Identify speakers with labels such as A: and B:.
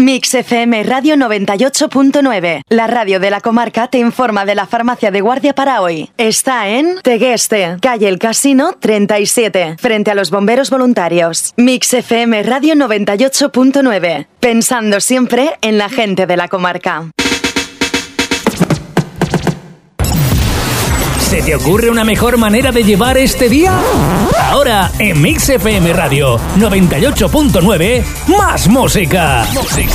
A: Mix FM Radio 98.9. La radio de la comarca te informa de la farmacia de guardia para hoy. Está en Tegueste, calle El Casino 37, frente a los bomberos voluntarios. Mix FM Radio 98.9. Pensando siempre en la gente de la comarca.
B: ¿Se te ocurre una mejor manera de llevar este día? Ahora, en Mix FM Radio 98.9, más música.